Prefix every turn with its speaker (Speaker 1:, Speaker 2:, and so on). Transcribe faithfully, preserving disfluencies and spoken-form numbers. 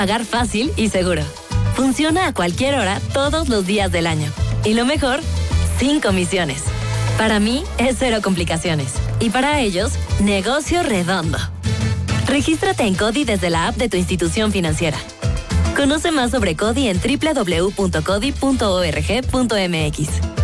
Speaker 1: Pagar fácil y seguro. Funciona a cualquier hora, todos los días del año. Y lo mejor, sin comisiones. Para mí, es cero complicaciones. Y para ellos, negocio redondo. Regístrate en Codi desde la app de tu institución financiera. Conoce más sobre Codi en doble u doble u doble u punto codi punto org punto m x.